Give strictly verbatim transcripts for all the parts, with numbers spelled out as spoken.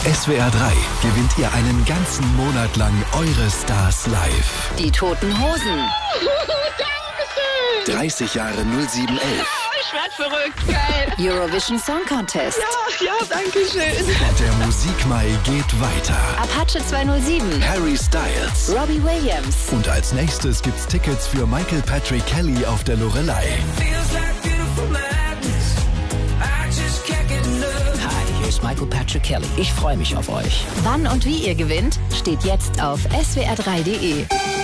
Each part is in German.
S W R drei gewinnt ihr einen ganzen Monat lang eure Stars live. Die Toten Hosen. dreißig Jahre null sieben elf. Ich werd verrückt, geil. Eurovision Song Contest. Ja, ja, danke schön. Und der Musikmai geht weiter. Apache zweihundertsieben. Harry Styles. Robbie Williams. Und als nächstes gibt's Tickets für Michael Patrick Kelly auf der Loreley. Hi, hier ist Michael Patrick Kelly. Ich freue mich auf euch. Wann und wie ihr gewinnt, steht jetzt auf S W R drei punkt de.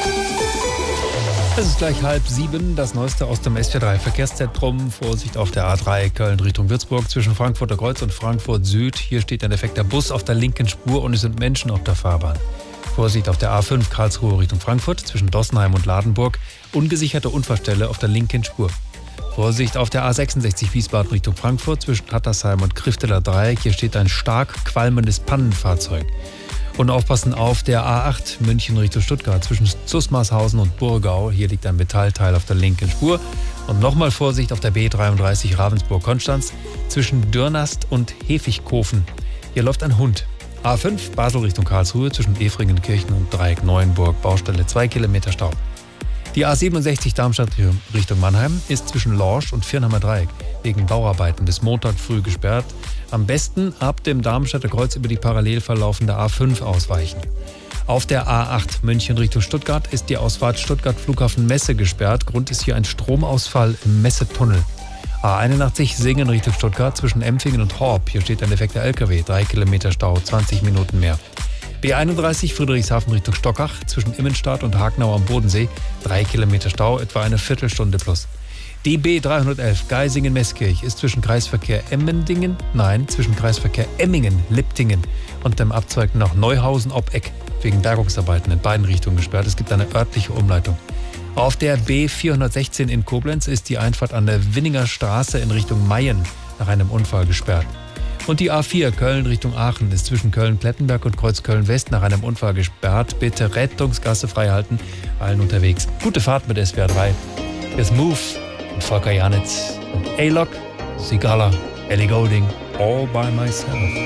Es ist gleich halb sieben, das Neueste aus dem S W R drei Verkehrszentrum. Vorsicht auf der A drei Köln Richtung Würzburg zwischen Frankfurter Kreuz und Frankfurt Süd. Hier steht ein defekter Bus auf der linken Spur und es sind Menschen auf der Fahrbahn. Vorsicht auf der A fünf Karlsruhe Richtung Frankfurt zwischen Dossenheim und Ladenburg. Ungesicherte Unfallstelle auf der linken Spur. Vorsicht auf der A sechsundsechzig Wiesbaden Richtung Frankfurt zwischen Hattersheim und Krifteler Dreieck. Hier steht ein stark qualmendes Pannenfahrzeug. Und aufpassen auf der A acht München Richtung Stuttgart zwischen Zusmarshausen und Burgau. Hier liegt ein Metallteil auf der linken Spur. Und nochmal Vorsicht auf der B dreiunddreißig Ravensburg-Konstanz zwischen Dürnast und Hefigkofen. Hier läuft ein Hund. A fünf Basel Richtung Karlsruhe zwischen Efringenkirchen und Dreieck Neuenburg. Baustelle zwei Kilometer Stau. Die A siebenundsechzig Darmstadt Richtung Mannheim ist zwischen Lorsch und Viernheimer Dreieck wegen Bauarbeiten bis Montag früh gesperrt. Am besten ab dem Darmstädter Kreuz über die parallel verlaufende A fünf ausweichen. Auf der A acht München Richtung Stuttgart ist die Ausfahrt Stuttgart Flughafen Messe gesperrt. Grund ist hier ein Stromausfall im Messetunnel. A einundachtzig Singen Richtung Stuttgart zwischen Empfingen und Horb. Hier steht ein defekter L K W, drei Kilometer Stau, zwanzig Minuten mehr. B einunddreißig Friedrichshafen Richtung Stockach zwischen Immenstadt und Hagenau am Bodensee, drei Kilometer Stau, etwa eine Viertelstunde plus. Die B dreihundertelf Geisingen-Meßkirch ist zwischen Kreisverkehr Emmendingen, nein, zwischen Kreisverkehr Emmingen-Liptingen und dem Abzweig nach Neuhausen-Obbeck wegen Bergungsarbeiten in beiden Richtungen gesperrt. Es gibt eine örtliche Umleitung. Auf der B vierhundertsechzehn in Koblenz ist die Einfahrt an der Winninger Straße in Richtung Mayen nach einem Unfall gesperrt. Und die A vier Köln Richtung Aachen ist zwischen Köln-Plettenberg und Kreuzköln-West nach einem Unfall gesperrt. Bitte Rettungsgasse freihalten, allen unterwegs. Gute Fahrt mit S W R drei. Jetzt Move und Volker Janitz und A-Lock, Sigala, Ellie Golding, All by Myself.